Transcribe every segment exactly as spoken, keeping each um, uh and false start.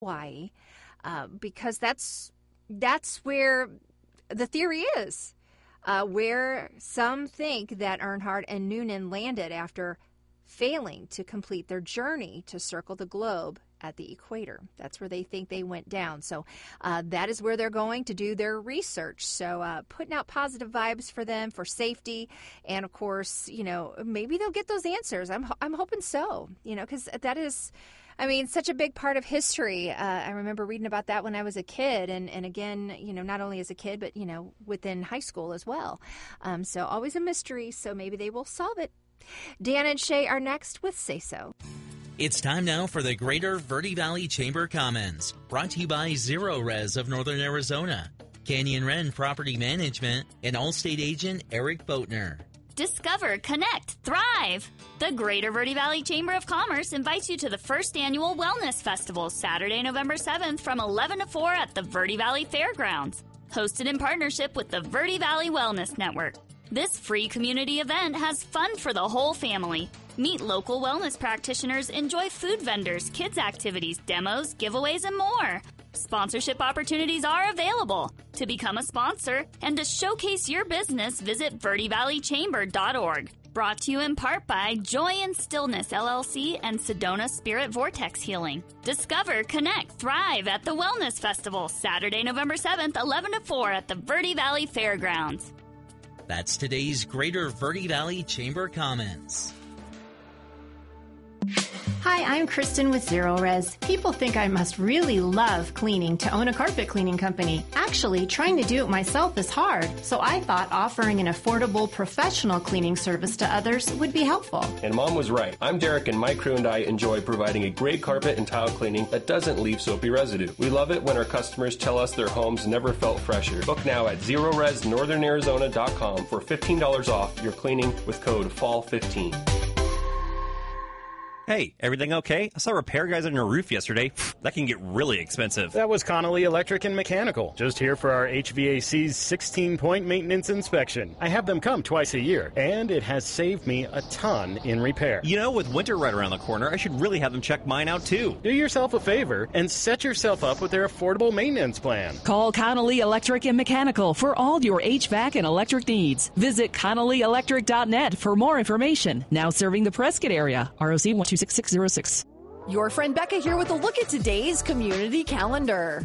Hawaii, uh, because that's that's where the theory is, uh, where some think that Earnhardt and Noonan landed after failing to complete their journey to circle the globe at the equator. That's where they think they went down. So uh, that is where they're going to do their research. So uh, putting out positive vibes for them, for safety, and of course, you know, maybe they'll get those answers. I'm I'm hoping so, you know, because that is, I mean, such a big part of history. Uh, I remember reading about that when I was a kid, and, and again, you know, not only as a kid, but, you know, within high school as well. Um, so always a mystery, so maybe they will solve it. Dan and Shay are next with Say So. It's time now for the Greater Verde Valley Chamber Comments, brought to you by Zero Res of Northern Arizona, Canyon Wren Property Management, and Allstate agent Eric Boatner. Discover, connect, thrive. The Greater Verde Valley Chamber of Commerce invites you to the first annual Wellness Festival, Saturday, November seventh from eleven to four at the Verde Valley Fairgrounds, hosted in partnership with the Verde Valley Wellness Network. This free community event has fun for the whole family. Meet local wellness practitioners, enjoy food vendors, kids activities, demos, giveaways, and more. Sponsorship opportunities are available. To become a sponsor and to showcase your business, visit verde valley chamber dot org. Brought to you in part by Joy and Stillness, L L C, and Sedona Spirit Vortex Healing. Discover, connect, thrive at the Wellness Festival, Saturday, November seventh, eleven to four at the Verde Valley Fairgrounds. That's today's Greater Verde Valley Chamber Comments. Hi, I'm Kristen with Zero Res. People think I must really love cleaning to own a carpet cleaning company. Actually, trying to do it myself is hard, so I thought offering an affordable professional cleaning service to others would be helpful. And Mom was right. I'm Derek, and my crew and I enjoy providing a great carpet and tile cleaning that doesn't leave soapy residue. We love it when our customers tell us their homes never felt fresher. Book now at zero res northern arizona dot com for fifteen dollars off your cleaning with code fall fifteen. Hey, everything okay? I saw repair guys on your roof yesterday. That can get really expensive. That was Connolly Electric and Mechanical. Just here for our H V A C's sixteen-point maintenance inspection. I have them come twice a year, and it has saved me a ton in repair. You know, with winter right around the corner, I should really have them check mine out, too. Do yourself a favor and set yourself up with their affordable maintenance plan. Call Connolly Electric and Mechanical for all your H V A C and electric needs. Visit connolly electric dot net for more information. Now serving the Prescott area. R O C one two six six zero six. Your friend Becca here with a look at today's community calendar.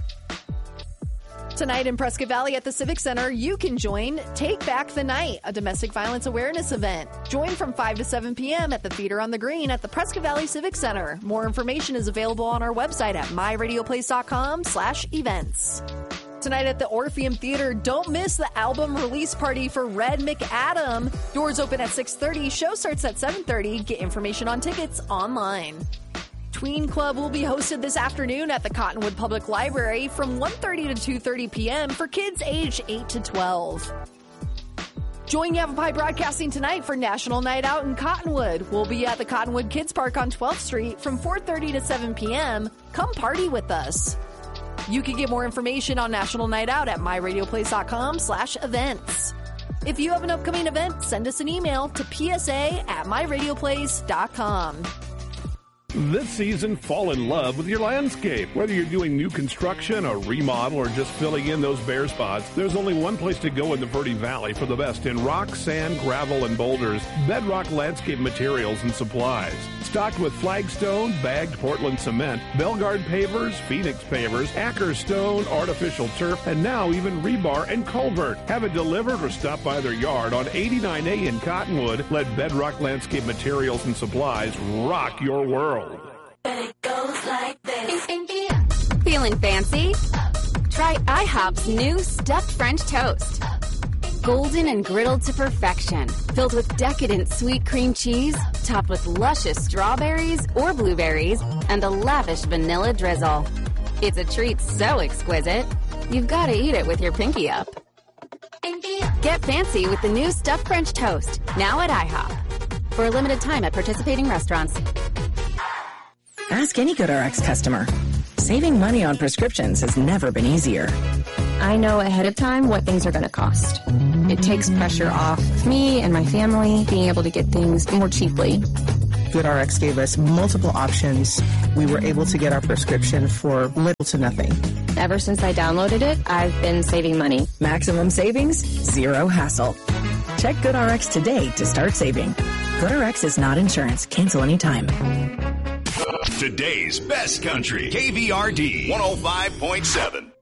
Tonight in Prescott Valley at the Civic Center, you can join Take Back the Night, a domestic violence awareness event. Join from five to seven p.m. at the Theater on the Green at the Prescott Valley Civic Center. More information is available on our website at my radio place dot com slash events. Tonight at the Orpheum Theater, don't miss the album release party for Red McAdam. Doors open at six thirty. Show starts at seven thirty. Get information on tickets online. Tween Club will be hosted this afternoon at the Cottonwood Public Library from one thirty to two thirty p.m. for kids aged eight to twelve. Join Yavapai Broadcasting tonight for National Night Out in Cottonwood. We'll be at the Cottonwood Kids Park on twelfth Street from four thirty to seven p.m. Come party with us. You can get more information on National Night Out at my radio place dot com slash events. If you have an upcoming event, send us an email to p s a at my radio place dot com. This season, fall in love with your landscape. Whether you're doing new construction, a remodel, or just filling in those bare spots, there's only one place to go in the Verde Valley for the best in rock, sand, gravel, and boulders. Bedrock Landscape Materials and Supplies. Stocked with flagstone, bagged Portland cement, Belgard pavers, Phoenix pavers, Acker stone, artificial turf, and now even rebar and culvert. Have it delivered or stop by their yard on eighty-nine A in Cottonwood. Let Bedrock Landscape Materials and Supplies rock your world. It goes like this. Feeling fancy? Try IHOP's new stuffed French toast. Golden and griddled to perfection, filled with decadent sweet cream cheese, topped with luscious strawberries or blueberries, and a lavish vanilla drizzle. It's a treat so exquisite, you've got to eat it with your pinky up. Get fancy with the new stuffed French toast, now at IHOP. For a limited time at participating restaurants. Ask any GoodRx customer. Saving money on prescriptions has never been easier. I know ahead of time what things are going to cost. It takes pressure off me and my family being able to get things more cheaply. GoodRx gave us multiple options. We were able to get our prescription for little to nothing. Ever since I downloaded it, I've been saving money. Maximum savings, zero hassle. Check GoodRx today to start saving. GoodRx is not insurance. Cancel anytime. Today's best country, K V R D one oh five point seven.